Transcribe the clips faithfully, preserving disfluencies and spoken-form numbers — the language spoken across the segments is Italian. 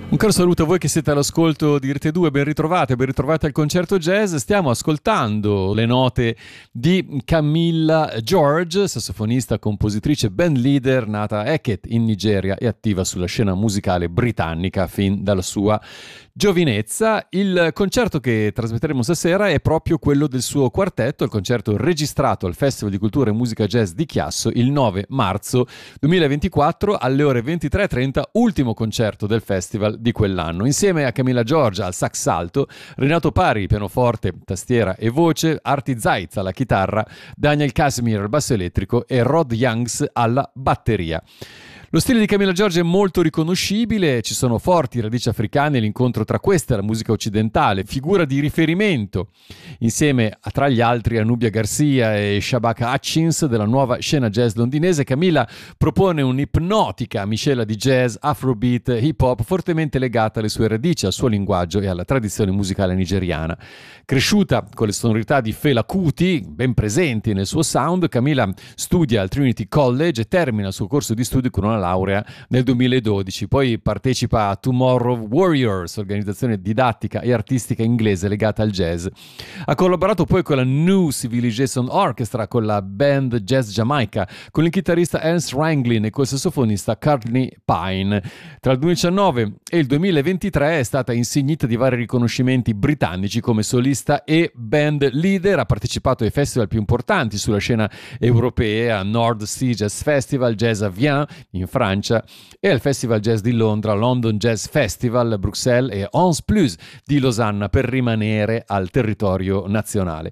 Un caro saluto a voi che siete all'ascolto di Rete due, ben ritrovate, ben ritrovate al concerto jazz. Stiamo ascoltando le note di Camilla George, sassofonista, compositrice, band leader, nata a Eket in Nigeria e attiva sulla scena musicale britannica fin dalla sua giovinezza. Il concerto che trasmetteremo stasera è proprio quello del suo quartetto, il concerto registrato al Festival di Cultura e Musica Jazz di Chiasso il nove marzo duemilaventiquattro alle ore ventitré e trenta, ultimo concerto del festival di quell'anno. Insieme a Camilla George al sax alto, Renato Pari pianoforte, tastiera e voce, Arti Zaitz alla chitarra, Daniel Casimir al basso elettrico e Rod Youngs alla batteria. Lo stile di Camilla George è molto riconoscibile, ci sono forti radici africane, l'incontro tra queste e la musica occidentale, figura di riferimento insieme a, tra gli altri, a Nubia Garcia e Shabaka Hutchins della nuova scena jazz londinese. Camilla propone un'ipnotica miscela di jazz, afrobeat, hip hop fortemente legata alle sue radici, al suo linguaggio e alla tradizione musicale nigeriana. Cresciuta con le sonorità di Fela Kuti ben presenti nel suo sound, Camilla studia al Trinity College e termina il suo corso di studio con una laurea nel duemiladodici, poi partecipa a Tomorrow Warriors, organizzazione didattica e artistica inglese legata al jazz. Ha collaborato poi con la New Civilization Orchestra, con la band Jazz Jamaica, con il chitarrista Ernst Ranglin e col sassofonista Courtney Pine. Tra il duemiladiciannove e il duemilaventitré è stata insignita di vari riconoscimenti britannici come solista e band leader, ha partecipato ai festival più importanti sulla scena europea, North Sea Jazz Festival, Jazz Avian in Francia e al Festival Jazz di Londra, London Jazz Festival, Bruxelles e Onze Plus di Losanna, per rimanere al territorio nazionale.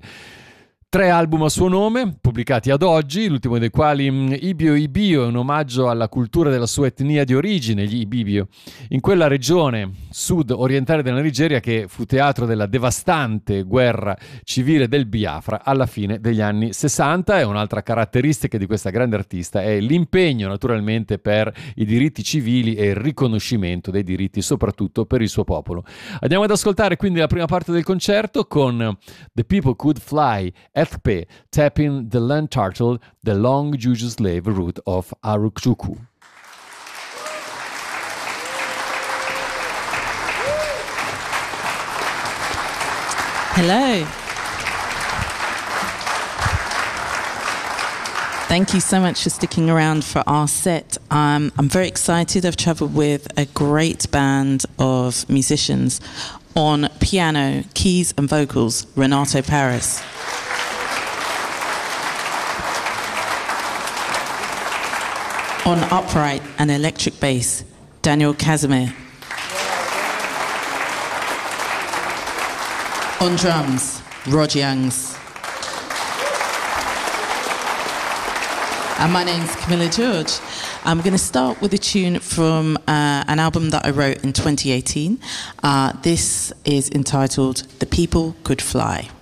Tre album a suo nome, pubblicati ad oggi, l'ultimo dei quali Ibio Ibio è un omaggio alla cultura della sua etnia di origine, gli Ibibio, in quella regione sud-orientale della Nigeria che fu teatro della devastante guerra civile del Biafra alla fine degli anni sessanta. E un'altra caratteristica di questa grande artista è l'impegno naturalmente per i diritti civili e il riconoscimento dei diritti soprattutto per il suo popolo. Andiamo ad ascoltare quindi la prima parte del concerto con The People Could Fly, Ethpe, Tapping the Land Turtle, the Long Juju Slave Route of Aruchuku. Hello. Thank you so much for sticking around for our set. Um, I'm very excited. I've travelled with a great band of musicians. On piano, keys and vocals, Renato Paris. On upright and electric bass, Daniel Casimir. On drums, Rod Youngs. And my name's Camilla George. I'm going to start with a tune from uh, an album that I wrote in twenty eighteen. Uh, this is entitled The People Could Fly.